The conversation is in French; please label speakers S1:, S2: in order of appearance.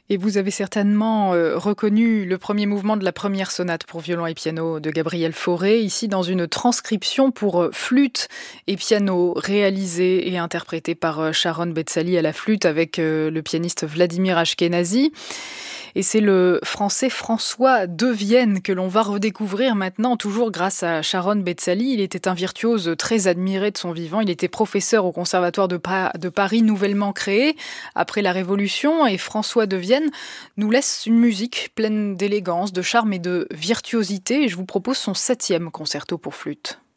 S1: Et vous avez certainement reconnu le premier mouvement de la première sonate pour violon et piano de Gabriel Fauré, ici dans une transcription pour flûte et piano réalisée et interprétée par Sharon Betzali à la flûte avec le pianiste Vladimir Ashkenazy. Et c'est le français François Devienne que l'on va redécouvrir maintenant, toujours grâce à Sharon Betzali. Il était un virtuose très admiré de son vivant. Il était professeur au Conservatoire de Paris, nouvellement créé après la Révolution. Et François Devienne nous laisse une musique pleine d'élégance, de charme et de virtuosité. Et je vous propose son 7e concerto pour flûte.